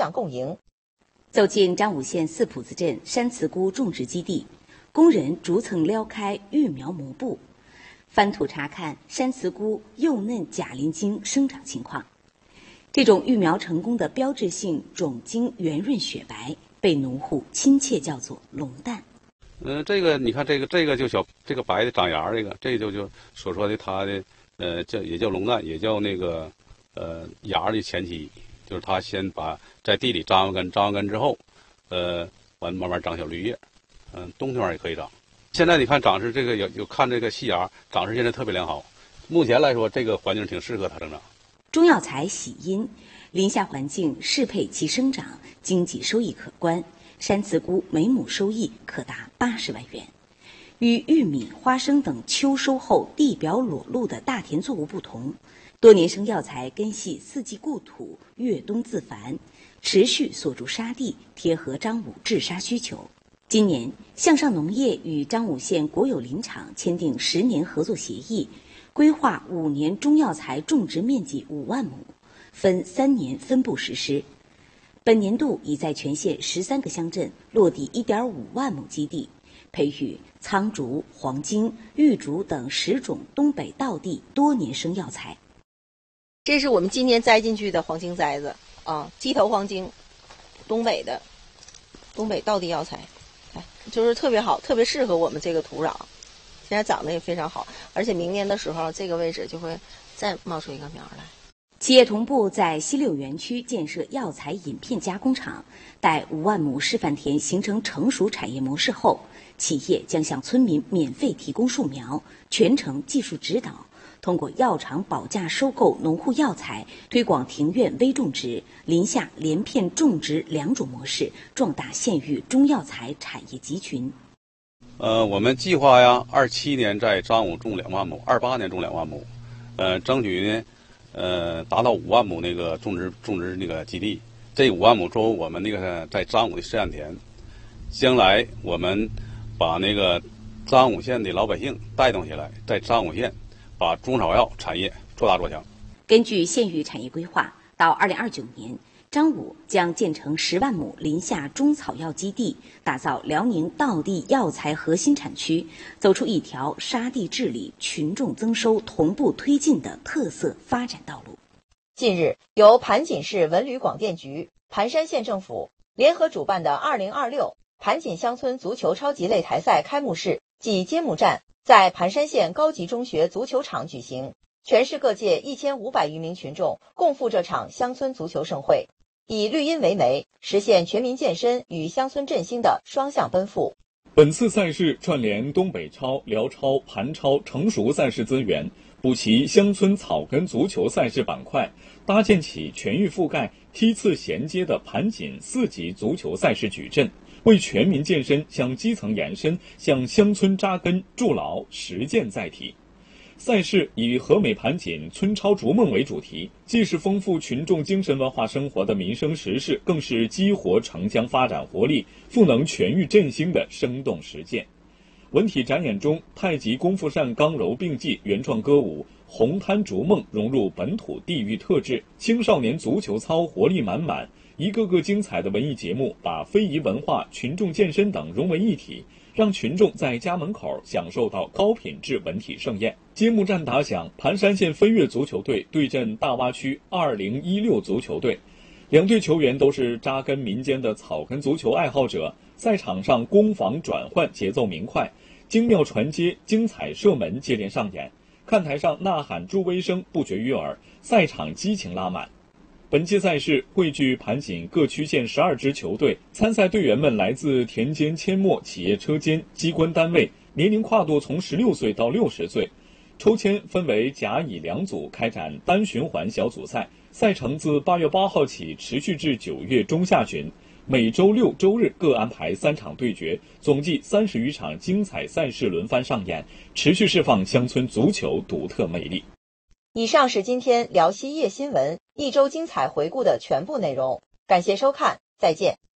量共赢。 走进张武县四浦子镇山慈菇种植基地，工人逐层撩开育苗膜布，翻土查看山慈菇幼嫩假鳞茎生长情况。这种育苗成功的标志性种茎圆润雪白，被农户亲切叫做龙蛋。 这个你看，这个就这个白的长芽，这就所说的它的也叫龙蛋，也叫那个芽的前期，就是它先把在地里扎完根之后，完慢慢长小绿叶，冬天也可以长。现在你看长势，这个有看这个细芽长势现在特别良好，目前来说这个环境挺适合它生长。 中药材喜阴，林下环境适配其生长，经济收益可观。山慈菇每亩收益可达80万元。与玉米、花生等秋收后地表裸露的大田作物不同，多年生药材根系四季固土，越冬自繁，持续锁住沙地，贴合张武治沙需求。今年，向上农业与张武县国有林场签订10年合作协议，规划5年中药材种植面积5万亩，分3年分步实施。本年度已在全县13个乡镇落地1.5万亩基地，培育苍竹、黄精、玉竹等10种东北道地多年生药材。 这是我们今年栽进去的黄精栽子啊，鸡头黄精，东北道地药材，就是特别好，特别适合我们这个土壤。现在长得也非常好，而且明年的时候，这个位置就会再冒出一个苗来。 企业同步在西六园区建设药材饮片加工厂，待5万亩示范田形成成熟产业模式后，企业将向村民免费提供树苗，全程技术指导，通过药厂保价收购农户药材，推广庭院微种植、林下连片种植2种模式，壮大县域中药材产业集群。 我们计划呀，27年在张武种2万亩，28年种2万亩，争取呢。达到5万亩那个种植那个基地，这5万亩作为我们那个在张武的试验田，将来我们把那个张武县的老百姓带动起来，在张武县把中草药产业做大做强。 根据县域产业规划，到2029年，张武将建成10万亩林下中草药基地，打造辽宁道地药材核心产区，走出一条沙地治理、群众增收同步推进的特色发展道路。 近日，由盘锦市文旅广电局、盘山县政府联合主办的2026盘锦乡村足球超级擂台赛开幕式暨揭幕战在盘山县高级中学足球场举行，全市各界1500余名群众共赴这场乡村足球盛会。以绿荫为媒，实现全民健身与乡村振兴的双向奔赴。 本次赛事串联东北超、辽超、盘超成熟赛事资源，补齐乡村草根足球赛事板块，搭建起全域覆盖、梯次衔接的盘锦4级足球赛事矩阵，为全民健身向基层延伸、向乡村扎根筑牢实践载体。赛事以和美盘锦村超逐梦为主题，既是丰富群众精神文化生活的民生实事，更是激活城乡发展活力、赋能全域振兴的生动实践。文体展演中，太极功夫扇刚柔并济原创歌舞红滩逐梦融入本土地域特质，青少年足球操活力满满，一个个精彩的文艺节目把非遗文化、群众健身等融为一体，让群众在家门口享受到高品质文体盛宴。揭幕战打响，盘山县飞跃足球队对阵大洼区2016足球队，两队球员都是扎根民间的草根足球爱好者，赛场上攻防转换节奏明快，精妙传接、精彩射门接连上演，看台上呐喊助威声不绝于耳，赛场激情拉满。本届赛事汇聚盘锦各区县12支球队，参赛队员们来自田间阡陌、企业车间、机关单位，年龄跨度从16岁到60岁。抽签分为甲乙2组开展单循环小组赛，赛程自8月8号起持续至9月中下旬，每周6、周日各安排3场对决，总计30余场精彩赛事轮番上演，持续释放乡村足球独特魅力。 以上是今天辽西夜新闻一周精彩回顾的全部内容，感谢收看，再见。